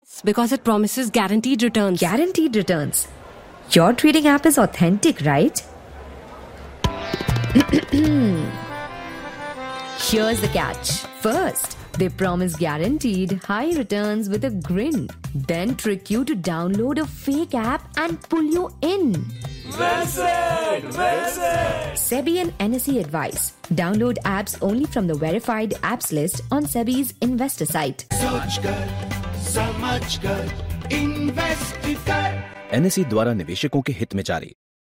Because it promises guaranteed returns. Guaranteed returns. Your trading app is authentic, right? Here's the catch. First, they promise guaranteed high returns with a grin. Then trick you to download a fake app and pull you in. Well said! Well said! SEBI and NSE advice. Download apps only from the verified apps list on SEBI's investor site. समझ कर invest कर NSE द्वारा निवेशकों के हित में जारी।